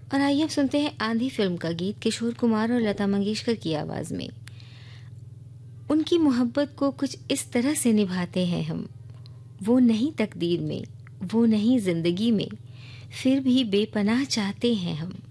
और आइए अब सुनते हैं आंधी फिल्म का गीत किशोर कुमार और लता मंगेशकर की आवाज़ में। उनकी मोहब्बत को कुछ इस तरह से निभाते हैं हम, वो नहीं तकदीर में, वो नहीं जिंदगी में, फिर भी बेपनाह चाहते हैं हम।